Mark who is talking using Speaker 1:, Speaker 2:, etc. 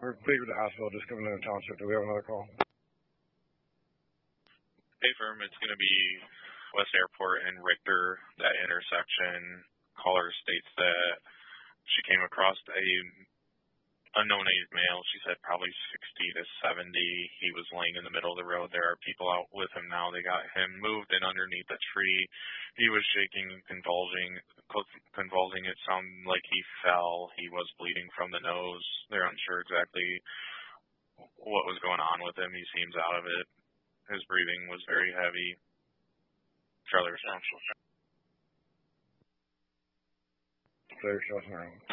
Speaker 1: We're Cleveland to hospital, just coming in the township. Do we have another call?
Speaker 2: Hey, firm. It's going to be West Airport and Richter, that intersection. Caller states that she came across a unknown age male. She said probably 60 to 70. He was laying in the middle of the road. There are people out with him now. They got him moved and underneath a tree. He was shaking and convulsing. It sounded like he fell. He was bleeding from the nose. They're unsure exactly what was going on with him. He seems out of it. His breathing was very heavy. Trailer response.
Speaker 1: Trailer response.